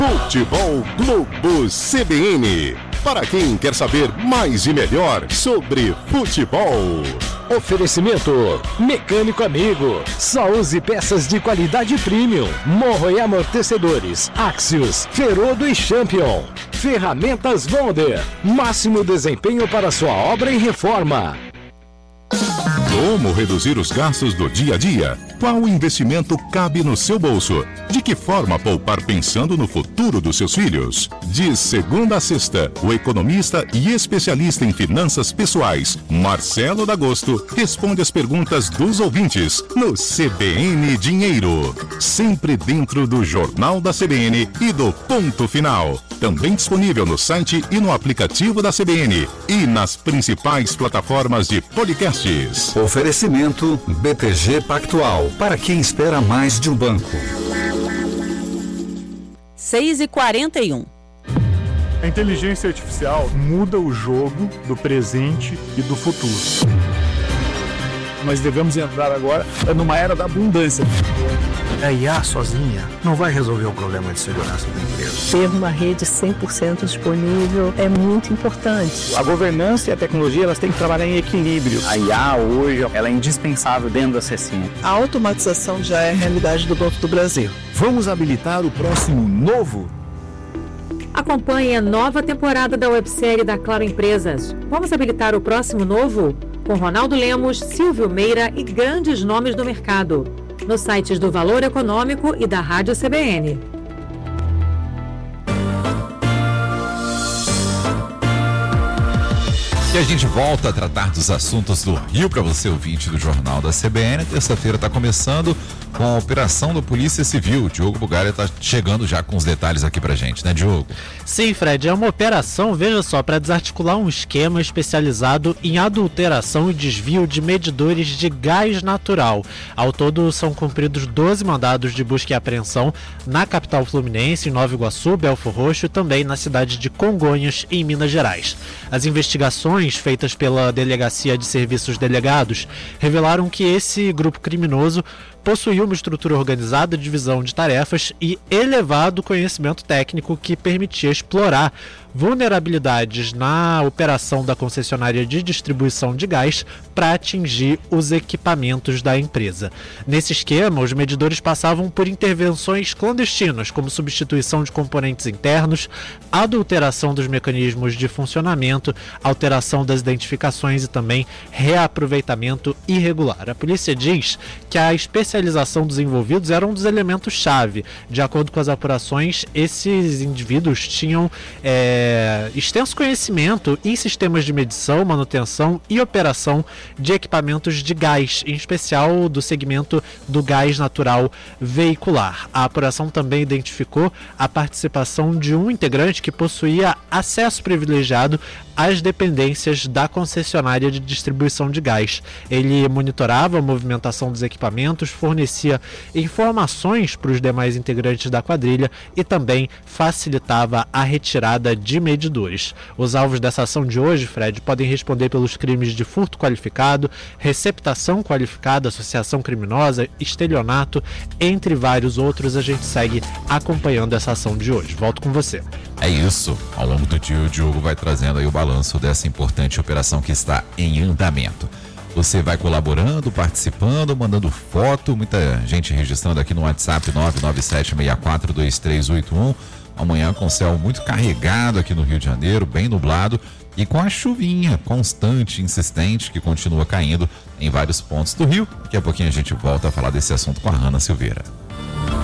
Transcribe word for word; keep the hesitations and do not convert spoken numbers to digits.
Futebol Globo C B N. Para quem quer saber mais e melhor sobre futebol. Oferecimento Mecânico Amigo. Só use peças de qualidade premium. Morro e amortecedores Axios, Ferodo e Champion. Ferramentas Wonder. Máximo desempenho para sua obra e reforma. Como reduzir os gastos do dia a dia? Qual investimento cabe no seu bolso? De que forma poupar pensando no futuro dos seus filhos? De segunda a sexta, o economista e especialista em finanças pessoais, Marcelo D'Agosto, responde as perguntas dos ouvintes no C B N Dinheiro. Sempre dentro do Jornal da C B N e do Ponto Final. Também disponível no site e no aplicativo da C B N e nas principais plataformas de podcasts. Oferecimento B T G Pactual, para quem espera mais de um banco. seis e quarenta e um. A inteligência artificial muda o jogo do presente e do futuro. Nós devemos entrar agora numa era da abundância. A I A sozinha não vai resolver o problema de segurança da empresa. Ter uma rede cem por cento disponível é muito importante. A governança e a tecnologia, elas têm que trabalhar em equilíbrio. A I A hoje, ela é indispensável dentro da C C M. A automatização já é a realidade do Banco do Brasil. Vamos habilitar o próximo novo? Acompanhe a nova temporada da websérie da Claro Empresas. Vamos habilitar o próximo novo? Com Ronaldo Lemos, Silvio Meira e grandes nomes do mercado. Nos sites do Valor Econômico e da Rádio C B N. E a gente volta a tratar dos assuntos do Rio para você, ouvinte do Jornal da C B N. Terça-feira está começando com a operação da Polícia Civil. Diogo Bugalha está chegando já com os detalhes aqui pra gente, né, Diogo? Sim, Fred, é uma operação, veja só, para desarticular um esquema especializado em adulteração e desvio de medidores de gás natural. Ao todo, são cumpridos doze mandados de busca e apreensão na capital fluminense, em Nova Iguaçu, Belfor Roxo e também na cidade de Congonhas, em Minas Gerais. As investigações feitas pela Delegacia de Serviços Delegados revelaram que esse grupo criminoso possuía uma estrutura organizada, divisão de tarefas e elevado conhecimento técnico que permitia explorar vulnerabilidades na operação da concessionária de distribuição de gás para atingir os equipamentos da empresa. Nesse esquema, os medidores passavam por intervenções clandestinas, como substituição de componentes internos, adulteração dos mecanismos de funcionamento, alteração das identificações e também reaproveitamento irregular. A polícia diz que a especialização dos envolvidos era um dos elementos-chave. De acordo com as apurações, esses indivíduos tinham é, extenso conhecimento em sistemas de medição, manutenção e operação de equipamentos de gás, em especial do segmento do gás natural veicular. A apuração também identificou a participação de um integrante que possuía acesso privilegiado às dependências da concessionária de distribuição de gás. Ele monitorava a movimentação dos equipamentos, fornecia informações para os demais integrantes da quadrilha e também facilitava a retirada de medidores. Os alvos dessa ação de hoje, Fred, podem responder pelos crimes de furto qualificado, receptação qualificada, associação criminosa, estelionato, entre vários outros. A gente segue acompanhando essa ação de hoje. Volto com você. É isso. Ao longo do dia, o Diogo vai trazendo aí o balanço dessa importante operação que está em andamento. Você vai colaborando, participando, mandando foto, muita gente registrando aqui no WhatsApp nove nove sete seis quatro dois três oito um. Amanhã com céu muito carregado aqui no Rio de Janeiro, bem nublado e com a chuvinha constante, insistente, que continua caindo em vários pontos do Rio. Daqui a pouquinho a gente volta a falar desse assunto com a Hanna Silveira.